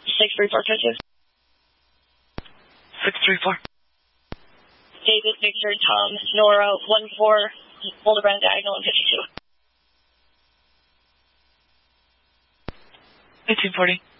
63422. 634. David, Victor, Tom, Nora, 14, Hildebrand Diagonal, and 52. 1840.